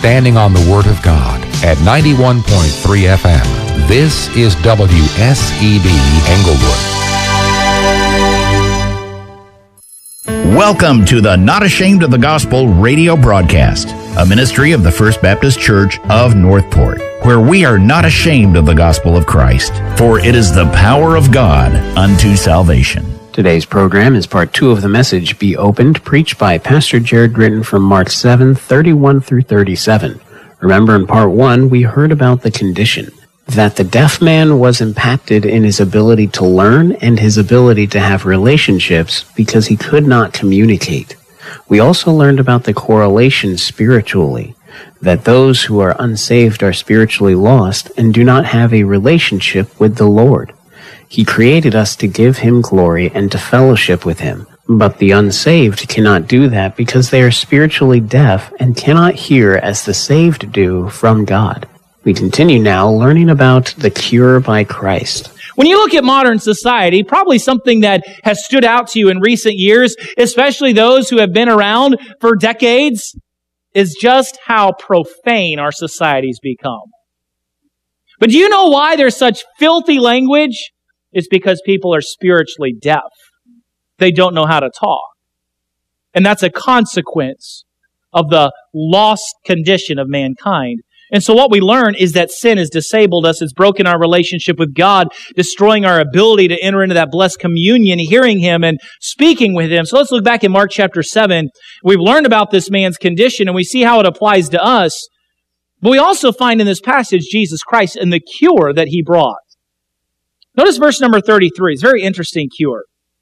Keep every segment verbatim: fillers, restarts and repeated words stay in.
standing on the Word of God at ninety-one point three F M. This is W S E B Englewood. Welcome to the Not Ashamed of the Gospel radio broadcast, a ministry of the First Baptist Church of Northport, where we are not ashamed of the gospel of Christ, for it is the power of God unto salvation. Today's program is part two of the message, Be Opened, preached by Pastor Jared Gritton from Mark seven, thirty-one through thirty-seven. Remember, in part one, we heard about the condition, that the deaf man was impacted in his ability to learn and his ability to have relationships because he could not communicate. We also learned about the correlation spiritually, that those who are unsaved are spiritually lost and do not have a relationship with the Lord. He created us to give Him glory and to fellowship with Him. But the unsaved cannot do that because they are spiritually deaf and cannot hear as the saved do from God. We continue now learning about the cure by Christ. When you look at modern society, probably something that has stood out to you in recent years, especially those who have been around for decades, is just how profane our society's become. But do you know why there's such filthy language? It's because people are spiritually deaf. They don't know how to talk. And that's a consequence of the lost condition of mankind. And so what we learn is that sin has disabled us. It's broken our relationship with God, destroying our ability to enter into that blessed communion, hearing Him and speaking with Him. So let's look back in Mark chapter seven. We've learned about this man's condition and we see how it applies to us. But we also find in this passage Jesus Christ and the cure that He brought. Notice verse number thirty-three. It's a very interesting cure.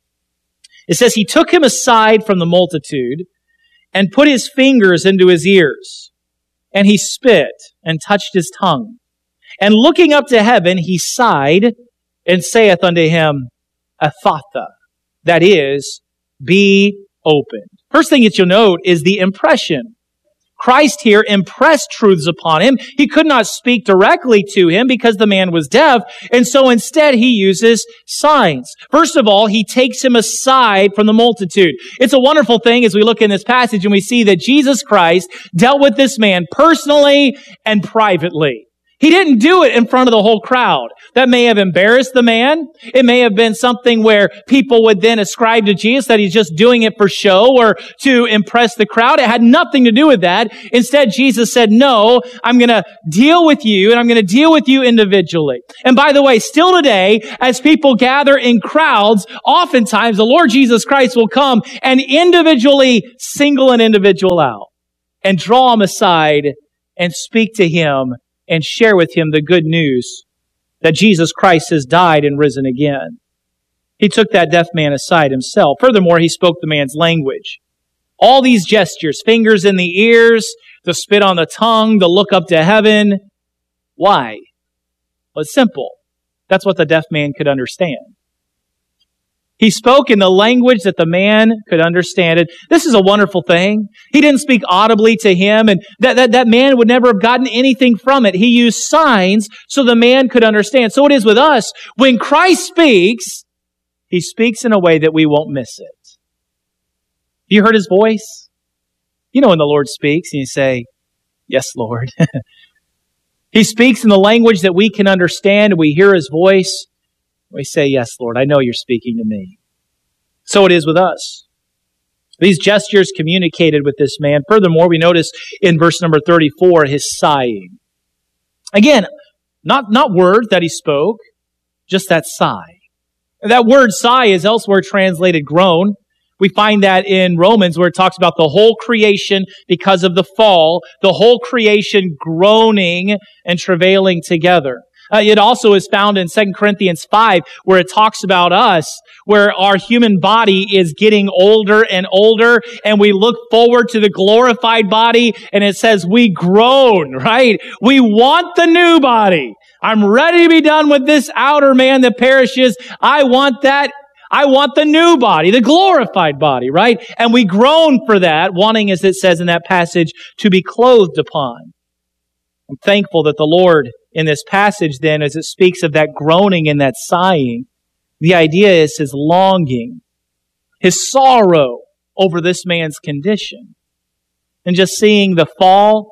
It says, He took him aside from the multitude and put His fingers into his ears. And He spit and touched his tongue. And looking up to heaven, He sighed and saith unto him, Ephphatha, that is, be opened. First thing that you'll note is the impression. Christ here impressed truths upon him. He could not speak directly to him because the man was deaf, and so instead He uses signs. First of all, He takes him aside from the multitude. It's a wonderful thing as we look in this passage and we see that Jesus Christ dealt with this man personally and privately. He didn't do it in front of the whole crowd. That may have embarrassed the man. It may have been something where people would then ascribe to Jesus that He's just doing it for show or to impress the crowd. It had nothing to do with that. Instead, Jesus said, no, I'm going to deal with you and I'm going to deal with you individually. And by the way, still today, as people gather in crowds, oftentimes the Lord Jesus Christ will come and individually single an individual out and draw him aside and speak to him and share with him the good news that Jesus Christ has died and risen again. He took that deaf man aside Himself. Furthermore, He spoke the man's language. All these gestures, fingers in the ears, the spit on the tongue, the look up to heaven. Why? Well, it's simple. That's what the deaf man could understand. He spoke in the language that the man could understand it. This is a wonderful thing. He didn't speak audibly to him, and that, that, that man would never have gotten anything from it. He used signs so the man could understand. So it is with us. When Christ speaks, He speaks in a way that we won't miss it. Have you heard His voice? You know when the Lord speaks and you say, yes, Lord. He speaks in the language that we can understand, and we hear His voice. We say, yes, Lord, I know You're speaking to me. So it is with us. These gestures communicated with this man. Furthermore, we notice in verse number thirty-four, His sighing. Again, not, not word that He spoke, just that sigh. And that word sigh is elsewhere translated groan. We find that in Romans where it talks about the whole creation because of the fall, the whole creation groaning and travailing together. Uh, it also is found in Second Corinthians five where it talks about us, where our human body is getting older and older and we look forward to the glorified body and it says we groan, right? We want the new body. I'm ready to be done with this outer man that perishes. I want that. I want the new body, the glorified body, right? And we groan for that, wanting, as it says in that passage, to be clothed upon. I'm thankful that the Lord in this passage then, as it speaks of that groaning and that sighing, the idea is His longing, His sorrow over this man's condition. And just seeing the fall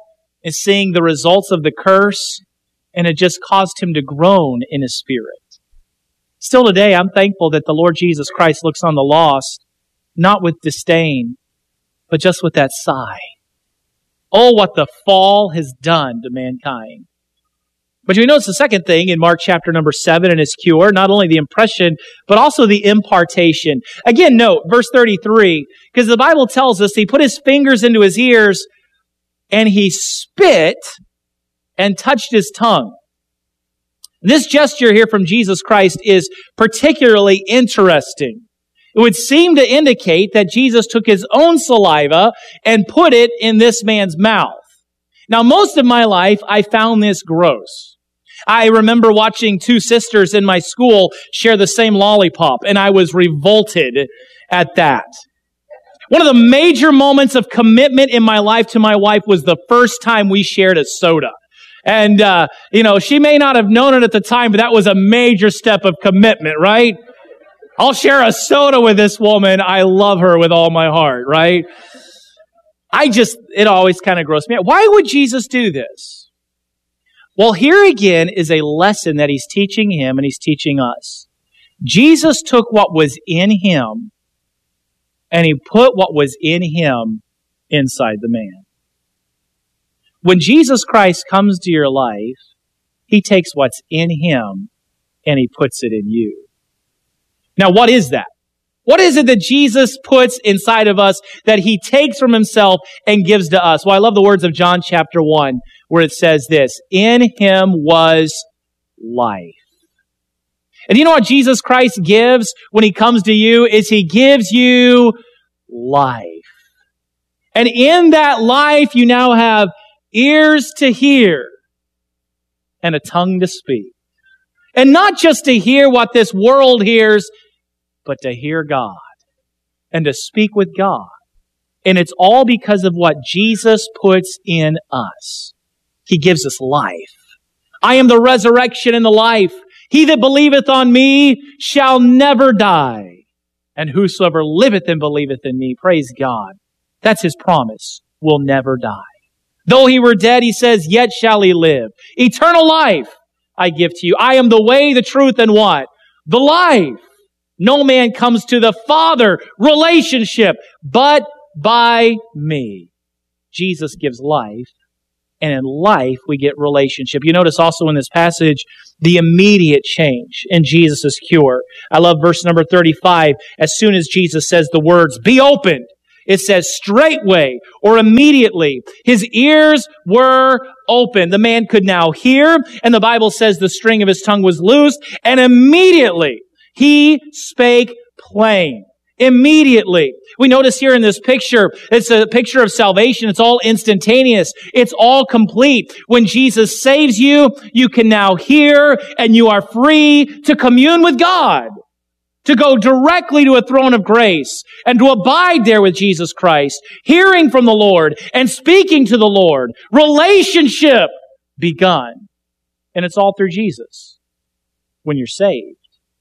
and seeing the results of the curse, and it just caused him to groan in his spirit. Still today, I'm thankful that the Lord Jesus Christ looks on the lost, not with disdain, but just with that sigh. Oh, what the fall has done to mankind. But you notice the second thing in Mark chapter number seven in his cure, not only the impression, but also the impartation. Again, note, verse thirty-three, because the Bible tells us he put his fingers into his ears and he spit and touched his tongue. This gesture here from Jesus Christ is particularly interesting. It would seem to indicate that Jesus took his own saliva and put it in this man's mouth. Now, most of my life, I found this gross. I remember watching two sisters in my school share the same lollipop, and I was revolted at that. One of the major moments of commitment in my life to my wife was the first time we shared a soda. And, uh, you know, she may not have known it at the time, but that was a major step of commitment, right? I'll share a soda with this woman. I love her with all my heart, right? I just, it always kind of grossed me out. Why would Jesus do this? Well, here again is a lesson that he's teaching him and he's teaching us. Jesus took what was in him and he put what was in him inside the man. When Jesus Christ comes to your life, he takes what's in him and he puts it in you. Now, what is that? What is it that Jesus puts inside of us that he takes from himself and gives to us? Well, I love the words of John chapter one, where it says this, in him was life. And you know what Jesus Christ gives when he comes to you? Is he gives you life. And in that life, you now have ears to hear and a tongue to speak. And not just to hear what this world hears, but to hear God and to speak with God. And it's all because of what Jesus puts in us. He gives us life. I am the resurrection and the life. He that believeth on me shall never die. And whosoever liveth and believeth in me, praise God. That's his promise, will never die. Though he were dead, he says, yet shall he live. Eternal life I give to you. I am the way, the truth, and what? The life. No man comes to the Father, relationship, but by me. Jesus gives life, and in life we get relationship. You notice also in this passage the immediate change in Jesus' cure. I love verse number thirty-five. As soon as Jesus says the words, be opened, it says straightway or immediately. His ears were open. The man could now hear, and the Bible says the string of his tongue was loosed, and immediately he spake plain. Immediately. We notice here in this picture, it's a picture of salvation. It's all instantaneous. It's all complete. When Jesus saves you, you can now hear and you are free to commune with God, to go directly to a throne of grace and to abide there with Jesus Christ, hearing from the Lord and speaking to the Lord. Relationship begun. And it's all through Jesus when you're saved.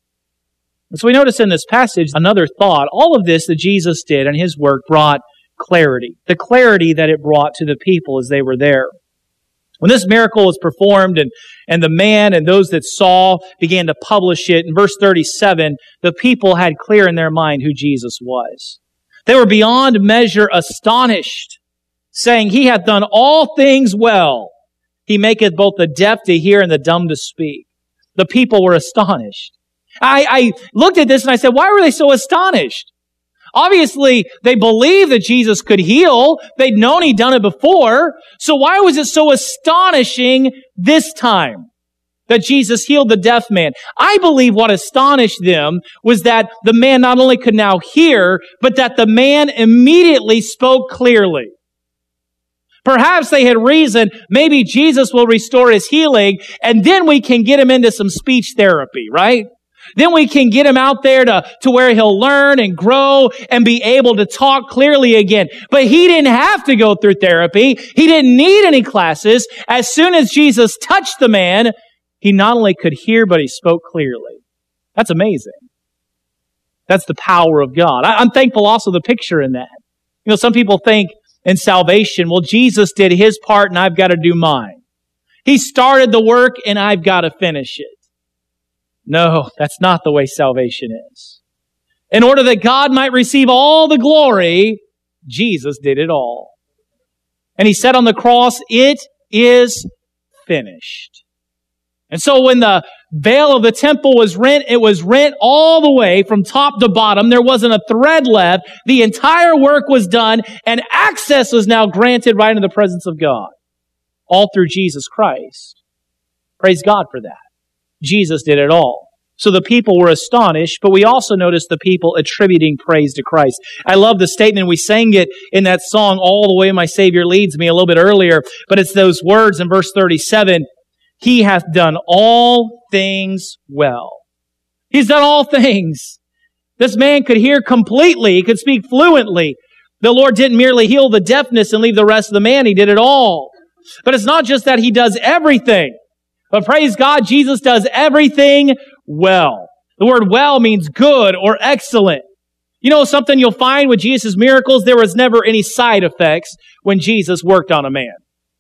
And so we notice in this passage another thought. All of this that Jesus did and his work brought clarity. The clarity that it brought to the people as they were there. When this miracle was performed and, and the man and those that saw began to publish it, in verse thirty-seven, the people had clear in their mind who Jesus was. They were beyond measure astonished, saying, he hath done all things well. He maketh both the deaf to hear and the dumb to speak. The people were astonished. I, I looked at this and I said, why were they so astonished? Obviously, they believed that Jesus could heal. They'd known he'd done it before. So why was it so astonishing this time that Jesus healed the deaf man? I believe what astonished them was that the man not only could now hear, but that the man immediately spoke clearly. Perhaps they had reasoned, maybe Jesus will restore his healing, and then we can get him into some speech therapy, right? Then we can get him out there to, to where he'll learn and grow and be able to talk clearly again. But he didn't have to go through therapy. He didn't need any classes. As soon as Jesus touched the man, he not only could hear, but he spoke clearly. That's amazing. That's the power of God. I, I'm thankful also the picture in that. You know, some people think in salvation. Well, Jesus did His part and I've got to do mine. He started the work and I've got to finish it. No, that's not the way salvation is. In order that God might receive all the glory, Jesus did it all. And He said on the cross, it is finished. And so when the veil of the temple was rent, it was rent all the way from top to bottom. There wasn't a thread left. The entire work was done, and access was now granted right into the presence of God. All through Jesus Christ. Praise God for that. Jesus did it all. So the people were astonished, but we also noticed the people attributing praise to Christ. I love the statement. We sang it in that song, All the Way My Savior Leads Me, a little bit earlier, but it's those words in verse thirty-seven. He hath done all things well. He's done all things. This man could hear completely. He could speak fluently. The Lord didn't merely heal the deafness and leave the rest of the man. He did it all. But it's not just that He does everything. But praise God, Jesus does everything well. The word well means good or excellent. You know something you'll find with Jesus' miracles? There was never any side effects when Jesus worked on a man.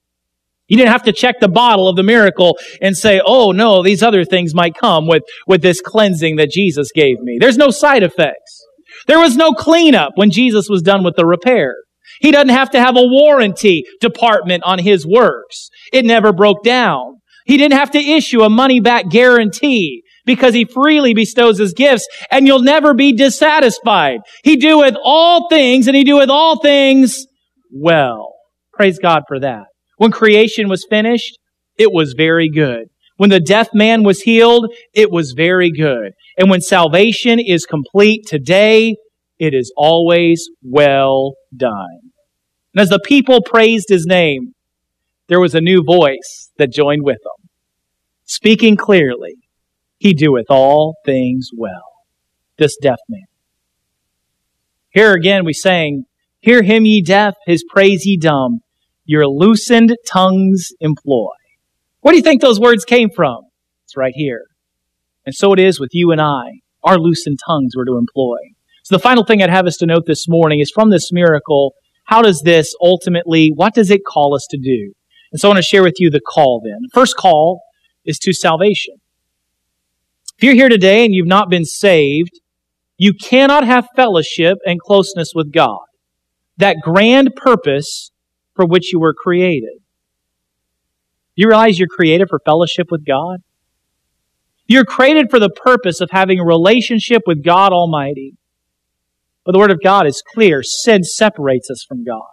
You didn't have to check the bottle of the miracle and say, oh no, these other things might come with, with this cleansing that Jesus gave me. There's no side effects. There was no cleanup when Jesus was done with the repair. He doesn't have to have a warranty department on His works. It never broke down. He didn't have to issue a money-back guarantee because He freely bestows His gifts, and you'll never be dissatisfied. He doeth all things, and He doeth all things well. Praise God for that. When creation was finished, it was very good. When the deaf man was healed, it was very good. And when salvation is complete today, it is always well done. And as the people praised His name, there was a new voice that joined with them, speaking clearly, He doeth all things well. This deaf man. Here again we sang, Hear Him ye deaf, His praise ye dumb, your loosened tongues employ. Where do you think those words came from? It's right here. And so it is with you and I. Our loosened tongues we're to employ. So the final thing I'd have us to note this morning is from this miracle, how does this ultimately, what does it call us to do? And so I want to share with you the call then. The first call is to salvation. If you're here today and you've not been saved, you cannot have fellowship and closeness with God. That grand purpose for which you were created. You realize you're created for fellowship with God? You're created for the purpose of having a relationship with God Almighty. But the Word of God is clear. Sin separates us from God.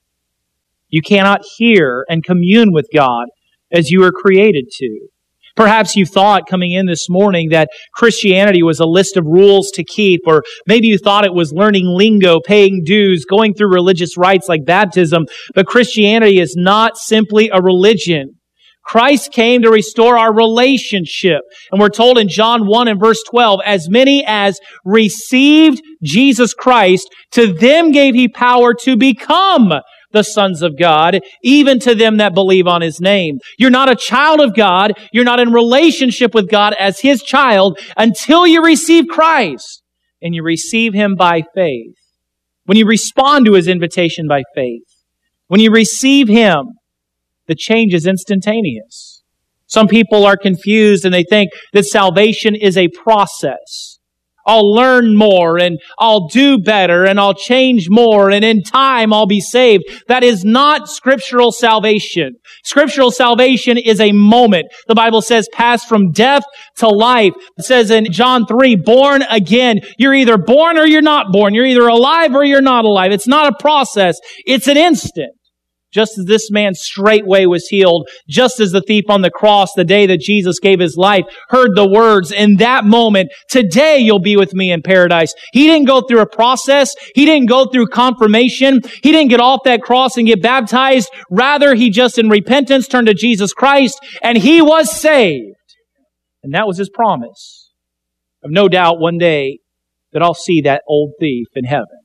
You cannot hear and commune with God as you were created to. Perhaps you thought coming in this morning that Christianity was a list of rules to keep, or maybe you thought it was learning lingo, paying dues, going through religious rites like baptism. But Christianity is not simply a religion. Christ came to restore our relationship. And we're told in John one and verse twelve, as many as received Jesus Christ, to them gave He power to become the sons of God, even to them that believe on His name. You're not a child of God. You're not in relationship with God as His child until you receive Christ. And you receive Him by faith. When you respond to His invitation by faith, when you receive Him, the change is instantaneous. Some people are confused and they think that salvation is a process. I'll learn more and I'll do better and I'll change more and in time I'll be saved. That is not scriptural salvation. Scriptural salvation is a moment. The Bible says pass from death to life. It says in John three, born again. You're either born or you're not born. You're either alive or you're not alive. It's not a process. It's an instant. Just as this man straightway was healed, just as the thief on the cross, the day that Jesus gave His life, heard the words in that moment, today you'll be with me in paradise. He didn't go through a process. He didn't go through confirmation. He didn't get off that cross and get baptized. Rather, he just in repentance turned to Jesus Christ and he was saved. And that was his promise. I've no doubt one day that I'll see that old thief in heaven.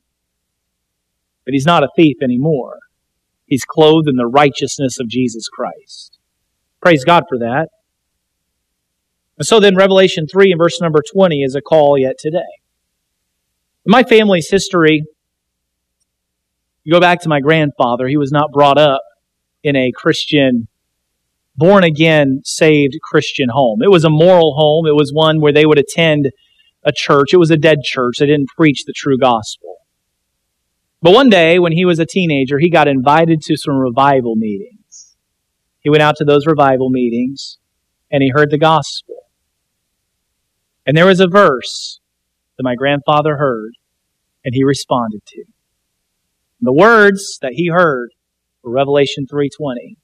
But he's not a thief anymore. He's clothed in the righteousness of Jesus Christ. Praise God for that. And so then Revelation three and verse number twenty is a call yet today. In my family's history, You go back to my grandfather. He was not brought up in a Christian, born-again, saved Christian home. It was a moral home. It was one where they would attend a church. It was a dead church. They didn't preach the true gospel. But one day, when he was a teenager, he got invited to some revival meetings. He went out to those revival meetings, and he heard the gospel. And there was a verse that my grandfather heard, and he responded to. The words that he heard were Revelation three twenty.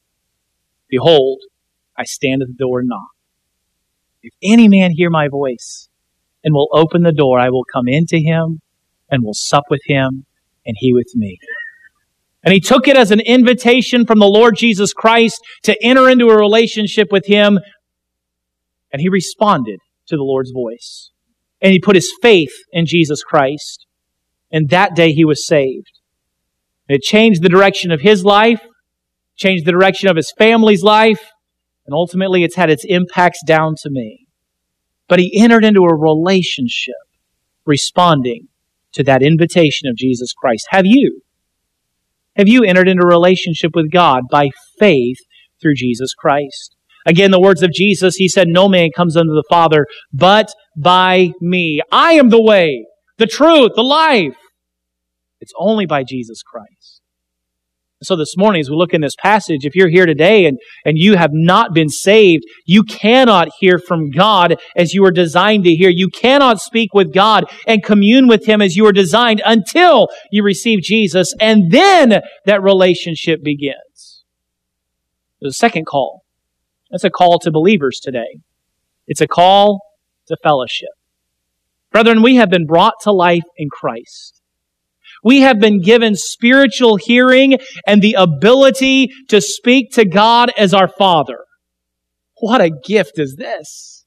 Behold, I stand at the door and knock. If any man hear my voice and will open the door, I will come into him and will sup with him and he with me. And he took it as an invitation from the Lord Jesus Christ to enter into a relationship with him. And he responded to the Lord's voice. And he put his faith in Jesus Christ. And that day he was saved. It changed the direction of his life, changed the direction of his family's life, and ultimately it's had its impacts down to me. But he entered into a relationship responding to that invitation of Jesus Christ. Have you? Have you entered into a relationship with God by faith through Jesus Christ? Again, the words of Jesus, he said, no man comes unto the Father but by me. I am the way, the truth, the life. It's only by Jesus Christ. So this morning, as we look in this passage, if you're here today and, and you have not been saved, you cannot hear from God as you were designed to hear. You cannot speak with God and commune with Him as you were designed until you receive Jesus, and then that relationship begins. There's a second call. That's a call to believers today. It's a call to fellowship. Brethren, we have been brought to life in Christ. We have been given spiritual hearing and the ability to speak to God as our Father. What a gift is this!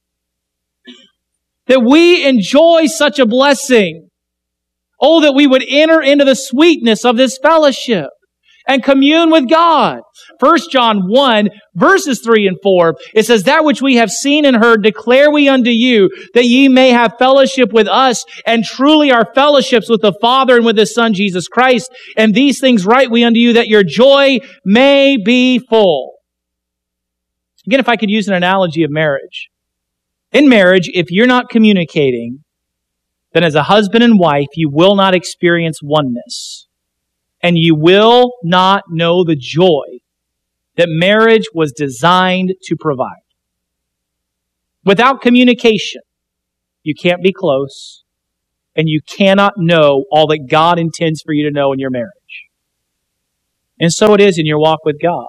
That we enjoy such a blessing. Oh, that we would enter into the sweetness of this fellowship and commune with God. First John one, verses three and four, it says, that which we have seen and heard declare we unto you, that ye may have fellowship with us, and truly our fellowships with the Father and with His Son Jesus Christ. And these things write we unto you, that your joy may be full. Again, if I could use an analogy of marriage. In marriage, if you're not communicating, then as a husband and wife, you will not experience oneness. And you will not know the joy that marriage was designed to provide. Without communication, you can't be close, and you cannot know all that God intends for you to know in your marriage. And so it is in your walk with God.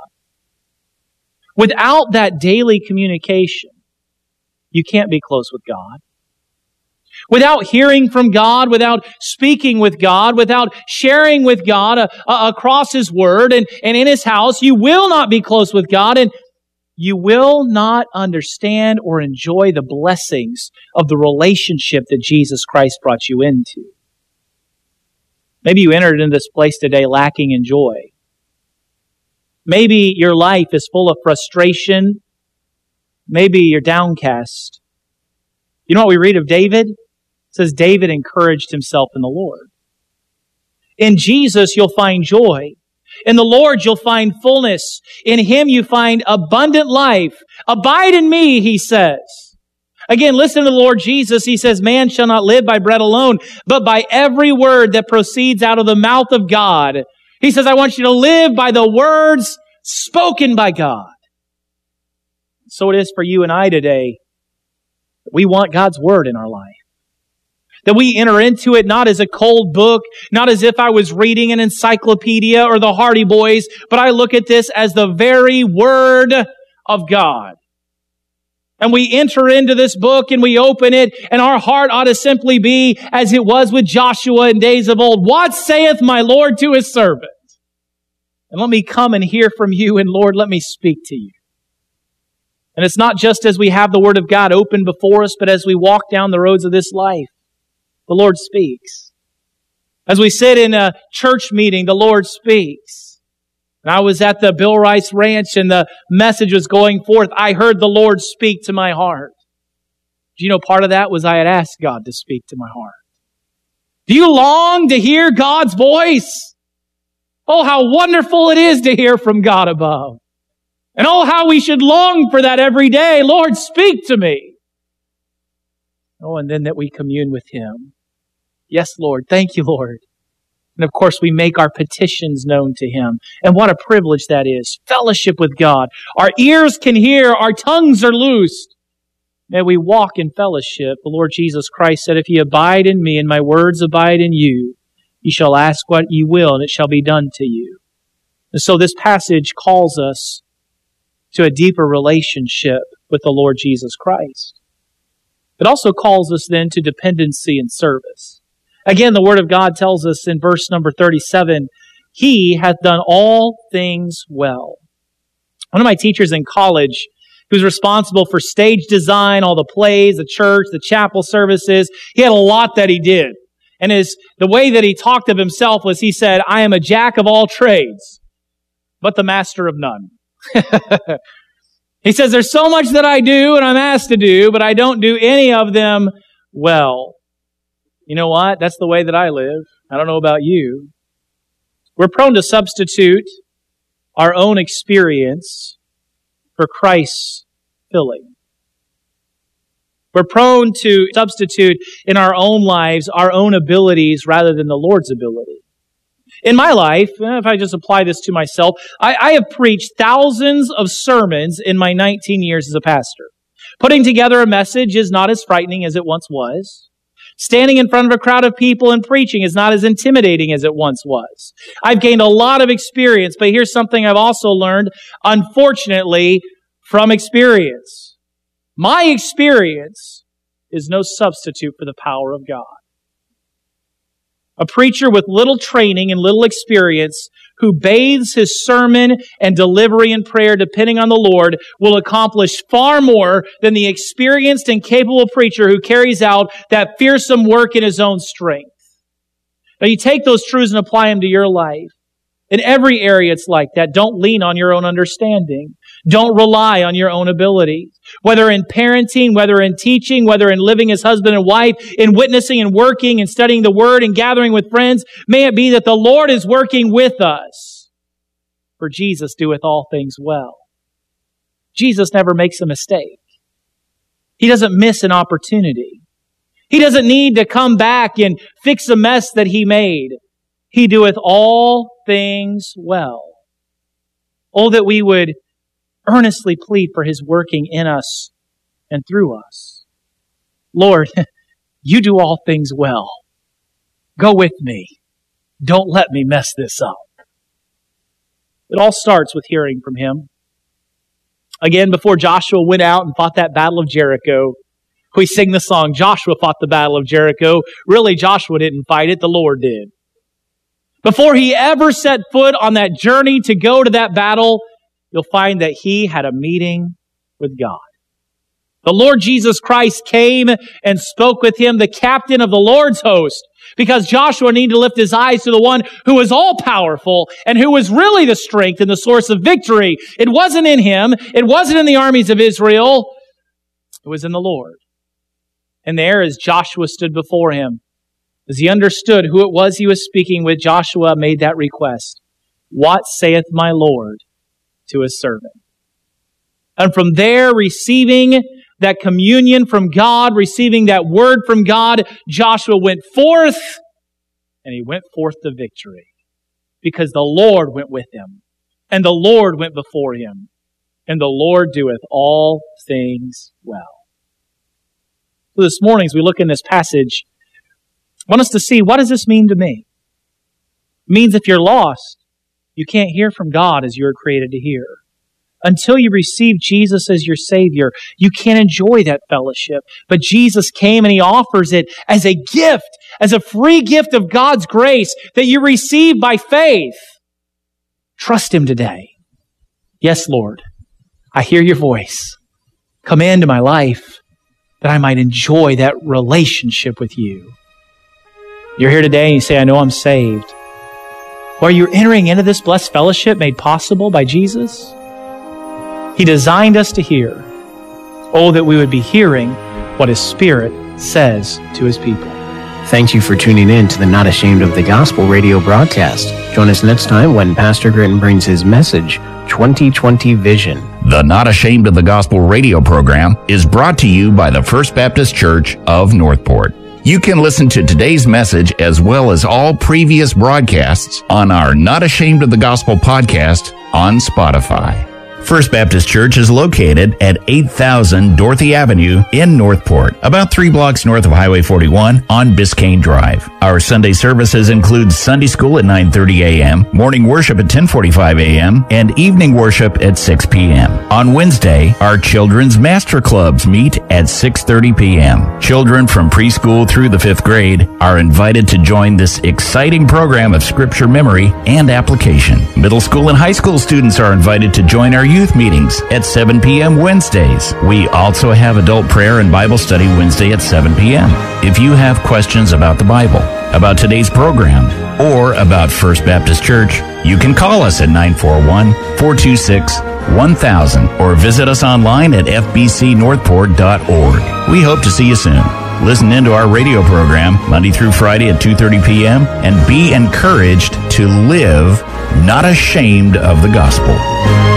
Without that daily communication, you can't be close with God. Without hearing from God, without speaking with God, without sharing with God uh, uh, across His Word and, and in His house, you will not be close with God, and you will not understand or enjoy the blessings of the relationship that Jesus Christ brought you into. Maybe you entered into this place today lacking in joy. Maybe your life is full of frustration. Maybe you're downcast. You know what we read of David? It says David encouraged himself in the Lord. In Jesus, you'll find joy. In the Lord, you'll find fullness. In Him, you find abundant life. Abide in me, He says. Again, listen to the Lord Jesus. He says, man shall not live by bread alone, but by every word that proceeds out of the mouth of God. He says, I want you to live by the words spoken by God. So it is for you and I today. We want God's Word in our life. That we enter into it not as a cold book, not as if I was reading an encyclopedia or the Hardy Boys, but I look at this as the very Word of God. And we enter into this book and we open it, and our heart ought to simply be as it was with Joshua in days of old. What saith my Lord to His servant? And let me come and hear from you, and Lord, let me speak to you. And it's not just as we have the Word of God open before us, but as we walk down the roads of this life, the Lord speaks. As we sit in a church meeting, the Lord speaks. And I was at the Bill Rice Ranch and the message was going forth. I heard the Lord speak to my heart. Do you know part of that was I had asked God to speak to my heart? Do you long to hear God's voice? Oh, how wonderful it is to hear from God above. And oh, how we should long for that every day. Lord, speak to me. Oh, and then that we commune with Him. Yes, Lord. Thank you, Lord. And of course, we make our petitions known to Him. And what a privilege that is. Fellowship with God. Our ears can hear. Our tongues are loosed. May we walk in fellowship. The Lord Jesus Christ said, if ye abide in me and my words abide in you, ye shall ask what ye will, and it shall be done to you. And so this passage calls us to a deeper relationship with the Lord Jesus Christ. It also calls us then to dependency and service. Again, the Word of God tells us in verse number thirty-seven, He hath done all things well. One of my teachers in college, who was responsible for stage design, all the plays, the church, the chapel services, he had a lot that he did. And his, the way that he talked of himself was he said, I am a jack of all trades, but the master of none. He says, there's so much that I do and I'm asked to do, but I don't do any of them well. You know what? That's the way that I live. I don't know about you. We're prone to substitute our own experience for Christ's filling. We're prone to substitute in our own lives our own abilities rather than the Lord's ability. In my life, if I just apply this to myself, I, I have preached thousands of sermons in my nineteen years as a pastor. Putting together a message is not as frightening as it once was. Standing in front of a crowd of people and preaching is not as intimidating as it once was. I've gained a lot of experience, but here's something I've also learned, unfortunately, from experience. My experience is no substitute for the power of God. A preacher with little training and little experience who bathes his sermon and delivery and prayer depending on the Lord will accomplish far more than the experienced and capable preacher who carries out that fearsome work in his own strength. Now you take those truths and apply them to your life. In every area it's like that. Don't lean on your own understanding. Don't rely on your own ability. Whether in parenting, whether in teaching, whether in living as husband and wife, in witnessing and working and studying the Word and gathering with friends, may it be that the Lord is working with us. For Jesus doeth all things well. Jesus never makes a mistake. He doesn't miss an opportunity. He doesn't need to come back and fix a mess that He made. He doeth all things well. Oh, that we would earnestly plead for His working in us and through us. Lord, You do all things well. Go with me. Don't let me mess this up. It all starts with hearing from Him. Again, before Joshua went out and fought that battle of Jericho, we sing the song, Joshua fought the battle of Jericho. Really, Joshua didn't fight it, the Lord did. Before he ever set foot on that journey to go to that battle, you'll find that he had a meeting with God. The Lord Jesus Christ came and spoke with him, the captain of the Lord's host, because Joshua needed to lift his eyes to the one who was all-powerful and who was really the strength and the source of victory. It wasn't in him. It wasn't in the armies of Israel. It was in the Lord. And there, as Joshua stood before him, as he understood who it was he was speaking with, Joshua made that request. What saith my Lord to his servant? And from there, receiving that communion from God, receiving that word from God, Joshua went forth, and he went forth to victory. Because the Lord went with him, and the Lord went before him, and the Lord doeth all things well. So this morning, as we look in this passage, I want us to see, what does this mean to me? It means if you're lost, you can't hear from God as you were created to hear. Until you receive Jesus as your Savior, you can't enjoy that fellowship. But Jesus came and He offers it as a gift, as a free gift of God's grace that you receive by faith. Trust Him today. Yes, Lord, I hear Your voice. Come into my life that I might enjoy that relationship with You. You're here today and you say, I know I'm saved. Or you're entering into this blessed fellowship made possible by Jesus. He designed us to hear. Oh, that we would be hearing what His Spirit says to His people. Thank you for tuning in to the Not Ashamed of the Gospel radio broadcast. Join us next time when Pastor Gritton brings his message, twenty twenty Vision. The Not Ashamed of the Gospel radio program is brought to you by the First Baptist Church of Northport. You can listen to today's message as well as all previous broadcasts on our Not Ashamed of the Gospel podcast on Spotify. First Baptist Church is located at eight thousand Dorothy Avenue in Northport, about three blocks north of Highway forty-one on Biscayne Drive. Our Sunday services include Sunday school at nine thirty a.m., morning worship at ten forty-five a.m., and evening worship at six p.m. On Wednesday, our children's master clubs meet at six thirty p.m. Children from preschool through the fifth grade are invited to join this exciting program of scripture memory and application. Middle school and high school students are invited to join our youth meetings at seven p.m. Wednesdays. We also have adult prayer and Bible study Wednesday at seven p.m. If you have questions about the Bible, about today's program, or about First Baptist Church, you can call us at nine four one, four two six, one thousand or visit us online at f b c northport dot org. We hope to see you soon. Listen into our radio program Monday through Friday at two thirty p.m. and be encouraged to live not ashamed of the gospel.